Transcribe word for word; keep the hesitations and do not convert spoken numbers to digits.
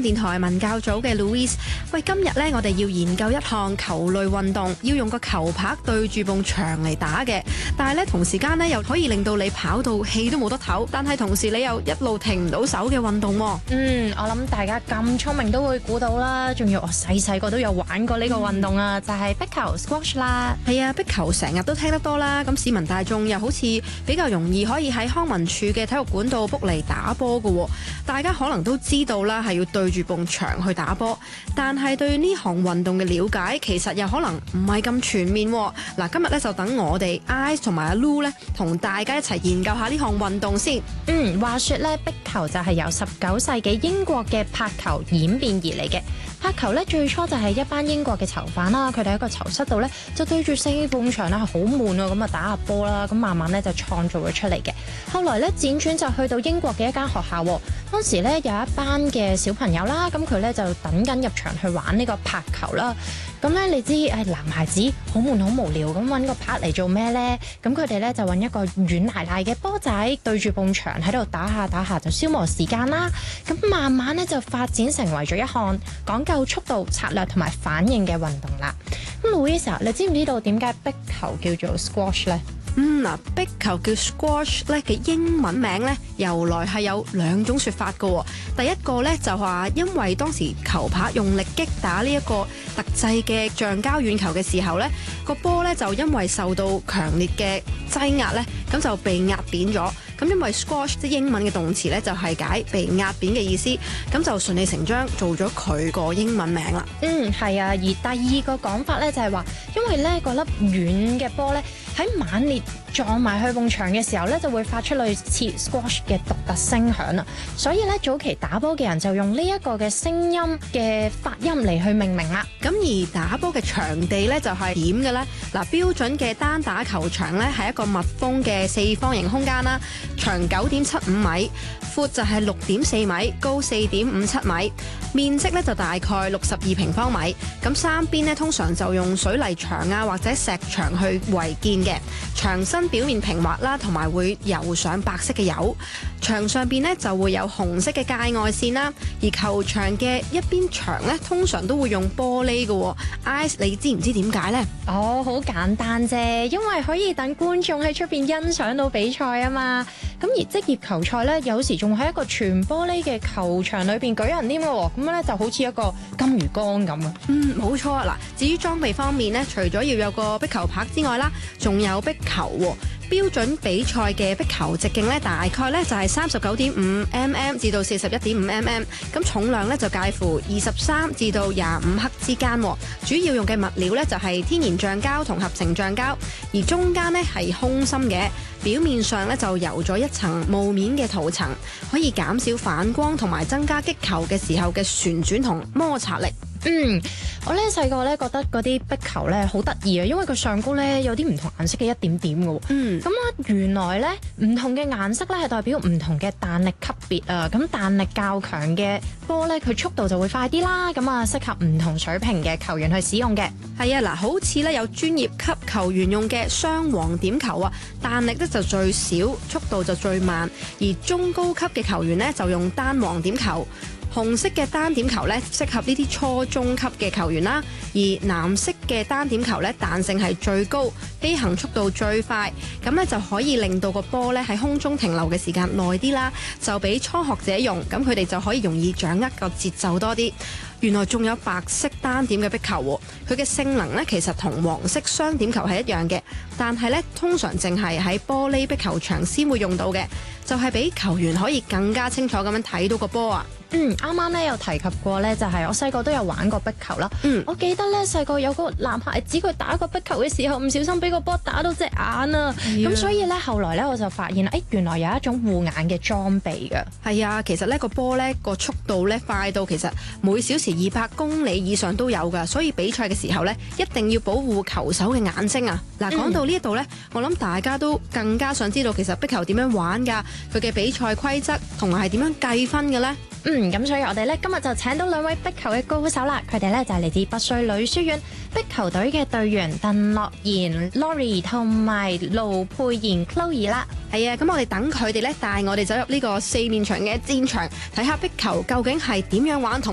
電台文教組嘅 Louise。喂，今日咧我哋要研究一項球類運動，要用個球拍對住埲牆嚟打嘅，但係咧同時間咧又可以令到你跑到氣都冇得唞，但係同時你又一路停唔到手嘅運動。 嗯，我諗大家咁聰明都會估到啦，仲要我細細個都有玩過呢個運動啊，嗯、就係壁球 squash 啦。 係啊，壁球成日都聽得多啦，咁市民大眾又好似比較容易可以喺康文署嘅體育館度 book 嚟打波㗎。大家可能都知道啦，係要對住埲牆去打波，但係對呢項運動嘅了解其實又可能唔係咁全面。嗱，今日咧就等我哋 Ice 同埋阿 Lou 咧同大家一齊研究下呢項運動先。 嗯，話說咧，壁球就係由十九世紀英國嘅拍球演變而嚟嘅。拍球咧最初就係一班英國嘅囚犯啦，佢哋喺個囚室度咧就對住四埲牆啦，係好悶啊，咁啊打下波啦，咁慢慢咧就創造咗出嚟嘅。後來咧輾轉就去到英國嘅一間學校，當時咧有一班嘅小朋友啦，咁佢咧就等緊入場去玩呢個拍球啦。咁咧你知誒男孩子好悶好無聊，咁揾個拍嚟做咩咧？咁佢哋咧就揾一個軟賴賴嘅波仔對住埲牆喺度打下打下就消磨時間啦。咁慢慢咧就發展成為咗一項講究速度、策略同埋反應嘅運動啦。咁 Louisa，你知唔知道點解壁球叫做 squash 咧？ 嗯嗱，壁球叫 squash 咧嘅英文名咧，由來係有兩種說法㗎。第一個咧就話，因為當時球拍用力擊打呢一個特製嘅橡膠軟球嘅時候咧，個波咧就因為受到強烈嘅擠壓咧，咁就被壓扁咗。咁因為 squash 即英文嘅動詞咧就係解被壓扁嘅意思，咁就順理成章做咗佢個英文名啦。 嗯，係啊。而第二個講法咧就係話，因為咧嗰粒軟嘅波咧喺猛烈撞埋去埲牆嘅時候咧，就會發出類似 squash 嘅獨特聲響啊。所以咧早期打波嘅人就用呢一個嘅聲音嘅發音嚟去命名啦。 咁而打波嘅場地咧就係點嘅咧？嗱，標準嘅單打球場咧係一個密封嘅四方形空間啦。長九點七五米，闊就係六點四米，高四點五七米，面積咧就大概六十二平方米。咁三邊咧通常就用水泥牆啊或者石牆去圍建嘅，牆身表面平滑啦，同埋會油上白色嘅油。牆上邊咧就會有紅色嘅界外線啦，而球場嘅一邊牆咧通常都會用玻璃嘅。Ice， 你知唔知點解呢？ 哦，好簡單啫，因為可以等觀眾喺出邊欣賞到比賽啊嘛。咁而職業球賽咧，有時仲喺一個全玻璃嘅球場裏邊舉行添喎，咁咧就好似一個金魚缸咁啊。嗯， 冇錯啊。嗱，至於裝備方面咧，除咗要有個壁球拍之外啦，仲有壁球喎。標準比賽嘅壁球直徑咧，大概咧就係三十九點五 mm 至到四十一點五 mm， 咁重量咧就介乎二十三至到廿五克之間。主要用嘅物料咧就係天然橡膠同合成橡膠，而中間咧係空心嘅，表面上咧就油咗一層霧面嘅塗層，可以減少反光同埋增加擊球嘅時候嘅旋轉同摩擦力。 嗯，我咧細個咧覺得嗰啲壁球咧好得意啊，因為佢上高咧有啲唔同顏色嘅一點點嘅。嗯，咁啊原來咧唔同嘅顏色咧係代表唔同嘅彈力級別啊。咁彈力較強嘅波咧，佢速度就會快啲啦。咁啊適合唔同水平嘅球員去使用嘅。 係啊，嗱，好似咧有專業級球員用嘅雙黃點球啊，彈力咧就最少，速度就最慢。而中高級嘅球員咧就用單黃點球。紅色嘅單點球咧，適合呢啲初中級嘅球員啦；而藍色嘅單點球咧，彈性係最高，飛行速度最快，咁咧就可以令到個波咧喺空中停留嘅時間耐啲啦，就俾初學者用，咁佢哋就可以容易掌握個節奏多啲。原來仲有白色單點嘅壁球，佢嘅性能咧其實同黃色雙點球係一樣嘅，但係咧通常淨係喺玻璃壁球場先會用到嘅，就係俾球員可以更加清楚咁樣睇到個波啊。 嗯，啱啱咧有提及過咧，就係我細個都有玩過壁球啦。嗯，我記得咧細個有個男孩子佢打個壁球嘅時候唔小心俾個波打到隻眼啊，咁的所以咧後來咧我就發現誒、哎、原來有一種護眼嘅裝備㗎。係啊，其實呢個波咧個速度咧快到其實每小時二百公里以上都有㗎，所以比賽嘅時候咧一定要保護球手嘅眼睛啊。嗱、嗯，講到呢一度咧，我諗大家都更加想知道其實壁球點樣玩㗎，佢嘅比賽規則同埋係點樣計分嘅咧？ 嗯，咁所以我哋咧今日就請到兩位壁球嘅高手啦，佢哋咧就係嚟自拔萃女書院壁球隊嘅隊員鄧樂妍 Lori 同埋盧佩妍 Chloe 啦。 係啊，咁我哋等佢哋咧帶我哋走入呢個四面牆嘅戰場，睇下壁球究竟係點樣玩同